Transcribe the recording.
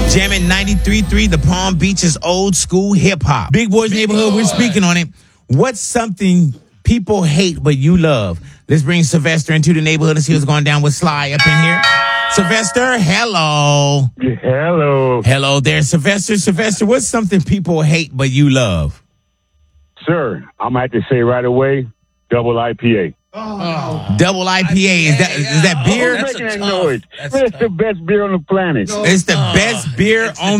Jamming 93.3, the Palm Beaches old school hip hop. Big Boys Neighborhood, we're speaking on it. What's something people hate but you love? Let's bring Sylvester into the neighborhood and see what's going down with Sly up in here. Sylvester, hello. Hello. Hello there, Sylvester. Sylvester, what's something people hate but you love? Sir, I'm going to have to say right away, double IPA. Double IPA. Is that beer? Who's making that noise? It's the best beer on the planet. It's the best beer on